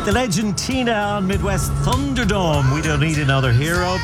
The legend Tina on Midwest Thunderdome. We don't need another hero.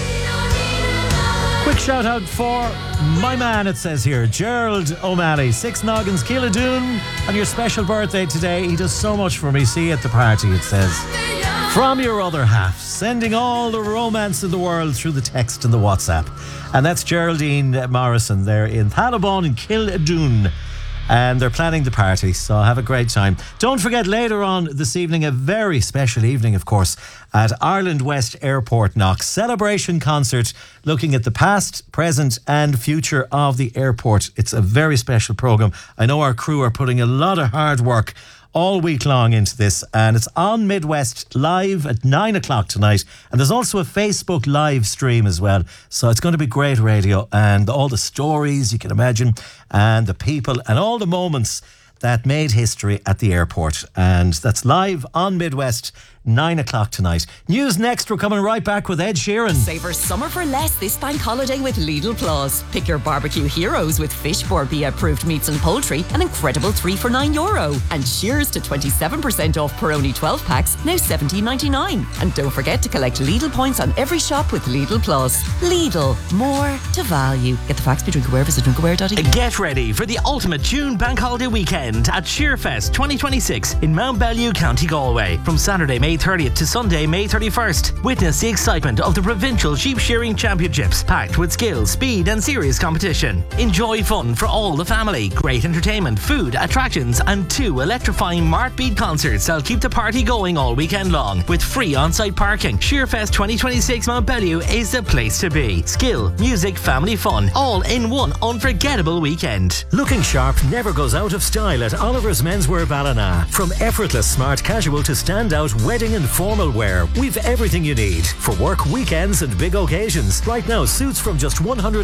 Quick shout out for my man, it says here, Gerald O'Malley, 6 Noggins, Keeladune, on your special birthday today. He does so much for me. See you at the party, it says. From your other half, sending all the romance in the world through the text and the WhatsApp. And that's Geraldine Morrison there in Thalabon in Keeladune. And they're planning the party, so have a great time. Don't forget, later on this evening, a very special evening, of course, at Ireland West Airport Knock. Celebration concert looking at the past, present and future of the airport. It's a very special programme. I know our crew are putting a lot of hard work all week long into this, and it's on Midwest live at 9 o'clock tonight, and there's also a Facebook live stream as well, so it's going to be great radio, and all the stories you can imagine, and the people and all the moments that made history at the airport. And that's live on Midwest, 9 o'clock tonight. News next. We're coming right back with Ed Sheeran. Savour summer for less this bank holiday with Lidl Plus. Pick your barbecue heroes with Fish Borbia approved meats and poultry, an incredible 3 for €9. And cheers to 27% off Peroni 12 packs, now $17.99. And don't forget to collect Lidl points on every shop with Lidl Plus. Lidl, more to value. Get the facts, be drinkaware, visit drinkaware.ie. Get ready for the ultimate June bank holiday weekend at Sheerfest 2026 in Mount Bellew, County Galway. From Saturday, May 30th to Sunday, May 31st. Witness the excitement of the Provincial Sheep Shearing Championships, packed with skill, speed and serious competition. Enjoy fun for all the family, great entertainment, food, attractions and 2 electrifying Martbeat concerts that'll keep the party going all weekend long, with free on-site parking. Sheerfest 2026 Mount Bellew is the place to be. Skill, music, family fun, all in one unforgettable weekend. Looking sharp never goes out of style at Oliver's Menswear Ballina. From effortless smart casual to standout wedding and formal wear, we've everything you need for work, weekends and big occasions. Right now, suits from just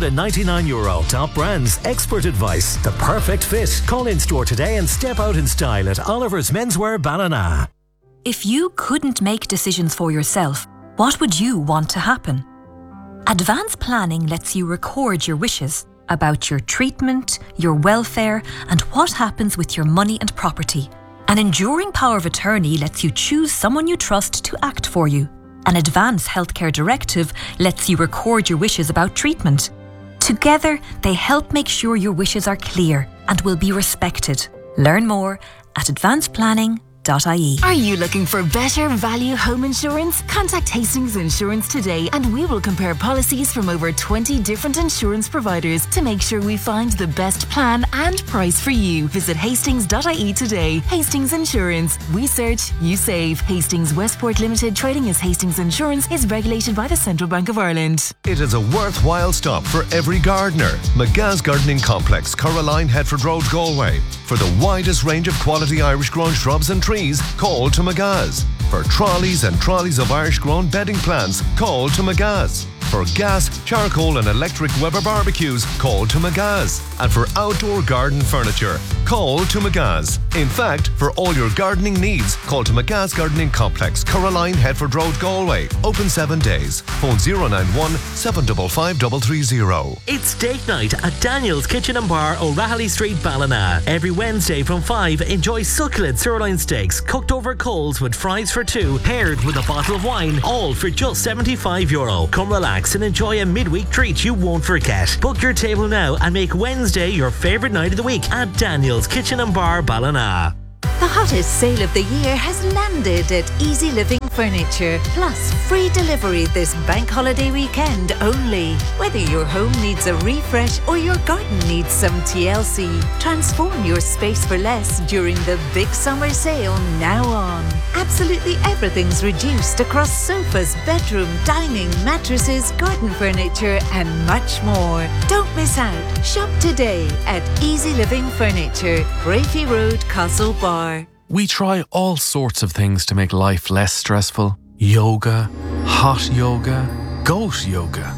€199. Top brands, expert advice, the perfect fit. Call in store today and step out in style at Oliver's Menswear Ballina. If you couldn't make decisions for yourself, what would you want to happen? Advanced planning lets you record your wishes about your treatment, your welfare, and what happens with your money and property. An enduring power of attorney lets you choose someone you trust to act for you. An advance healthcare directive lets you record your wishes about treatment. Together, they help make sure your wishes are clear and will be respected. Learn more at advanceplanning.ie. Are you looking for better value home insurance? Contact Hastings Insurance today and we will compare policies from over 20 different insurance providers to make sure we find the best plan and price for you. Visit hastings.ie today. Hastings Insurance. We search, you save. Hastings Westport Limited, trading as Hastings Insurance, is regulated by the Central Bank of Ireland. It is a worthwhile stop for every gardener. McGa's Gardening Complex, Coraline, Headford Road, Galway. For the widest range of quality Irish grown shrubs and trees, call to McGa's. For trolleys and trolleys of Irish grown bedding plants, call to McGa's. For gas, charcoal and electric Weber barbecues, call to McGa's. And for outdoor garden furniture, call to McGa's. In fact, for all your gardening needs, call to McGa's Gardening Complex, Coraline, Headford Road, Galway. Open 7 days. Phone 091 755 330. It's date night at Daniel's Kitchen and Bar, O'Rahilly Street, Ballina. Every Wednesday from 5, enjoy succulent sirloin steaks cooked over coals with fries for 2, paired with a bottle of wine, all for just €75. Come relax and enjoy a midweek treat you won't forget. Book your table now and make Wednesday your favourite night of the week at Daniel's Kitchen and Bar, Ballina. The hottest sale of the year has landed at Easy Living Furniture, plus free delivery this bank holiday weekend only. Whether your home needs a refresh or your garden needs some TLC, transform your space for less during the big summer sale now on. Absolutely everything's reduced across sofas, bedroom, dining, mattresses, garden furniture and much more. Don't miss out. Shop today at Easy Living Furniture, Brafey Road, Castle Bar. We try all sorts of things to make life less stressful. Yoga, hot yoga, goat yoga.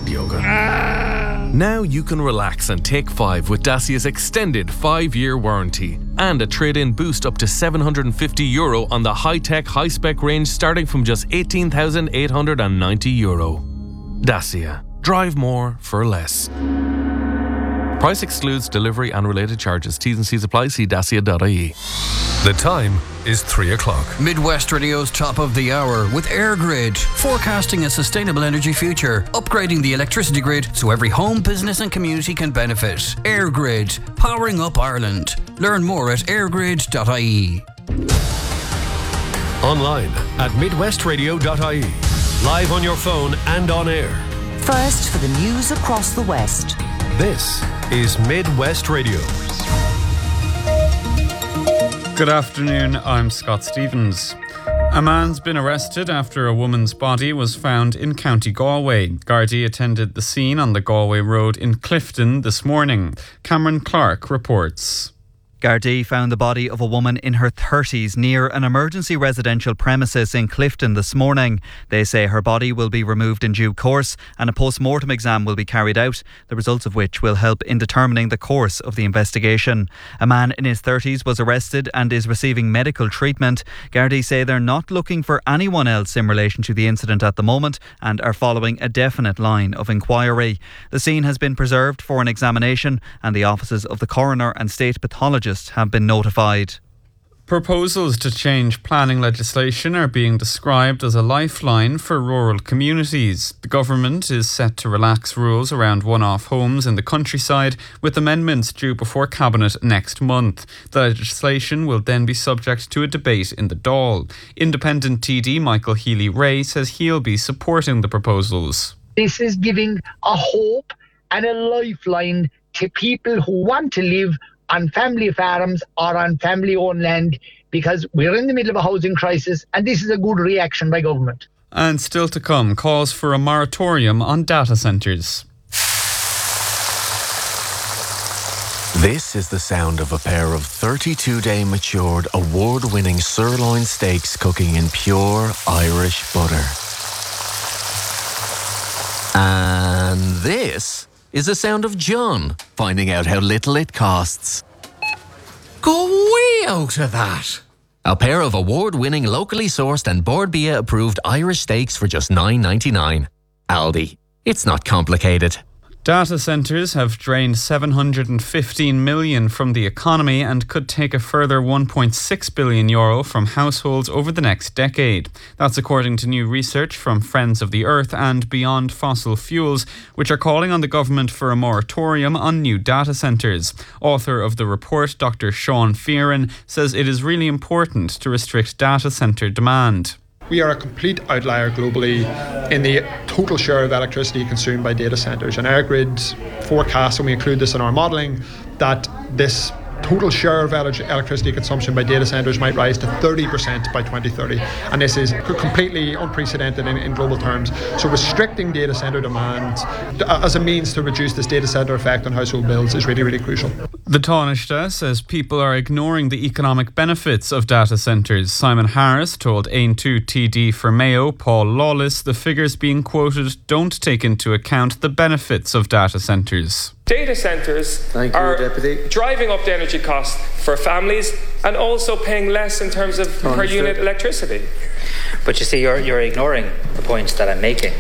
Now you can relax and take 5 with Dacia's extended 5-year warranty and a trade-in boost up to €750 on the high-tech, high-spec range starting from just €18,890. Dacia. Drive more for less. Price excludes delivery and related charges. T's and C's apply. See dacia.ie. The time is 3 o'clock. Midwest Radio's top of the hour with EirGrid, forecasting a sustainable energy future, upgrading the electricity grid so every home, business and community can benefit. EirGrid, powering up Ireland. Learn more at airgrid.ie. Online at midwestradio.ie. Live on your phone and on air. First for the news across the West. This is Midwest Radio. Good afternoon, I'm Scott Stevens. A man's been arrested after a woman's body was found in County Galway. Gardaí attended the scene on the Galway Road in Clifton this morning. Cameron Clark reports. Gardaí found the body of a woman in her 30s near an emergency residential premises in Clifton this morning. They say her body will be removed in due course and a post-mortem exam will be carried out, the results of which will help in determining the course of the investigation. A man in his 30s was arrested and is receiving medical treatment. Gardaí say they're not looking for anyone else in relation to the incident at the moment and are following a definite line of inquiry. The scene has been preserved for an examination and the offices of the coroner and state pathologist have been notified. Proposals to change planning legislation are being described as a lifeline for rural communities. The government is set to relax rules around one-off homes in the countryside, with amendments due before Cabinet next month. The legislation will then be subject to a debate in the Dáil. Independent TD Michael Healy-Rae says he'll be supporting the proposals. This is giving a hope and a lifeline to people who want to live on family farms or on family-owned land, because we're in the middle of a housing crisis and this is a good reaction by government. And still to come, calls for a moratorium on data centres. This is the sound of a pair of 32-day matured, award-winning sirloin steaks cooking in pure Irish butter. And this is the sound of John finding out how little it costs. Go way out of that! A pair of award-winning, locally sourced and Bord Bia approved Irish steaks for just $9.99. Aldi. It's not complicated. Data centres have drained €715 million from the economy and could take a further €1.6 billion from households over the next decade. That's according to new research from Friends of the Earth and Beyond Fossil Fuels, which are calling on the government for a moratorium on new data centres. Author of the report, Dr. Sean Fearon, says it is really important to restrict data centre demand. We are a complete outlier globally in the total share of electricity consumed by data centres. And EirGrid forecasts, and we include this in our modelling, that this total share of electricity consumption by data centres might rise to 30% by 2030. And this is completely unprecedented in global terms. So restricting data centre demand as a means to reduce this data centre effect on household bills is really, really crucial. The Taoiseach says people are ignoring the economic benefits of data centres. Simon Harris told Ain2 TD for Mayo, Paul Lawless, the figures being quoted don't take into account the benefits of data centres. Data centres are driving up the energy costs for families and also paying less in terms of per unit electricity. But you see, you're ignoring the point that I'm making.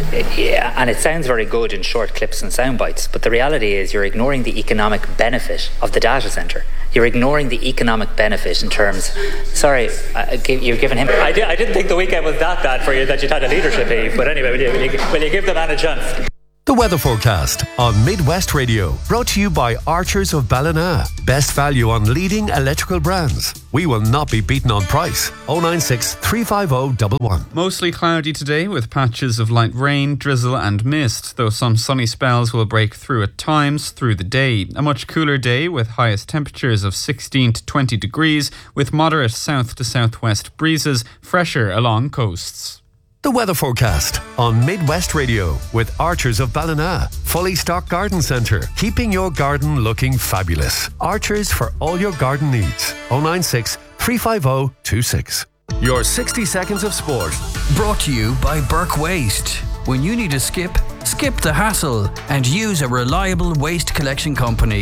Yeah, and it sounds very good in short clips and sound bites, but the reality is you're ignoring the economic benefit of the data centre. You're ignoring the economic benefit in terms... Sorry, you've given him... I didn't think the weekend was that bad for you that you'd had a leadership leave, but anyway, will you give the man a chance? The weather forecast on Midwest Radio, brought to you by Archers of Ballina. Best value on leading electrical brands. We will not be beaten on price. 096 350 111. Mostly cloudy today with patches of light rain, drizzle and mist, though some sunny spells will break through at times through the day. A much cooler day with highest temperatures of 16 to 20 degrees with moderate south to southwest breezes, fresher along coasts. The weather forecast on Midwest Radio with Archers of Ballina. Fully stocked garden centre, keeping your garden looking fabulous. Archers for all your garden needs. 096 350 26. Your 60 seconds of sport. Brought to you by Burke Waste. When you need a skip the hassle and use a reliable waste collection company.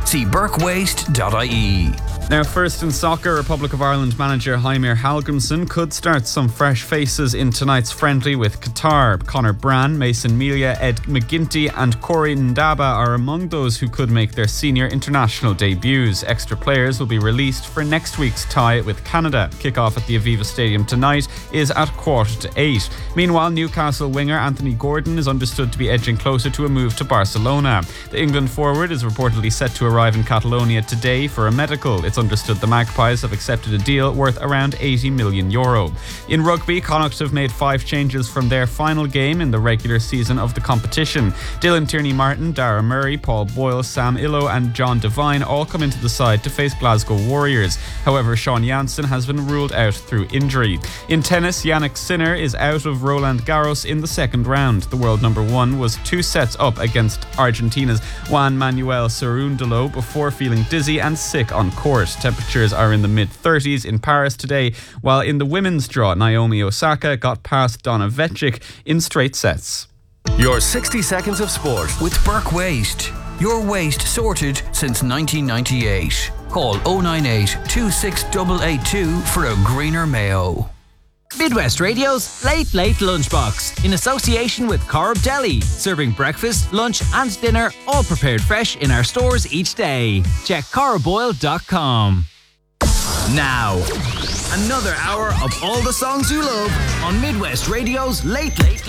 See burkewaste.ie. Now, first in soccer, Republic of Ireland manager Heimir Hallgrímsson could start some fresh faces in tonight's friendly with Qatar. Conor Brann, Mason Melia, Ed McGinty and Corey Ndaba are among those who could make their senior international debuts. Extra players will be released for next week's tie with Canada. Kick-off at the Aviva Stadium tonight is at 7:45. Meanwhile, Newcastle winger Anthony Gordon is understood to be edging closer to a move to Barcelona. The England forward is reportedly set to arrive in Catalonia today for a medical. It's understood the Magpies have accepted a deal worth around €80 million. In rugby, Connacht have made 5 changes from their final game in the regular season of the competition. Dylan Tierney-Martin, Dara Murray, Paul Boyle, Sam Illo and John Devine all come into the side to face Glasgow Warriors. However, Sean Janssen has been ruled out through injury. In tennis, Yannick Sinner is out of Roland Garros in the second round. The world number 1 was 2 sets up against Argentina's Juan Manuel Cerúndolo before feeling dizzy and sick on court. Temperatures are in the mid-30s in Paris today, while in the women's draw, Naomi Osaka got past Donna Vecic in straight sets. Your 60 seconds of sport with Burke Waste. Your waste sorted since 1998. Call 098 26882 for a greener Mayo. Midwest Radio's Late Late Lunchbox in association with Corrib Deli, serving breakfast, lunch and dinner all prepared fresh in our stores each day. Check corriboyle.com. Now, another hour of all the songs you love on Midwest Radio's Late Late